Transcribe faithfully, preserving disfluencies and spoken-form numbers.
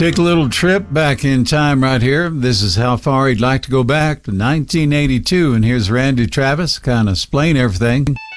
Take a little trip back in time right here. This is how far he'd like to go back to nineteen eighty-two. And here's Randy Travis, kind of explain everything.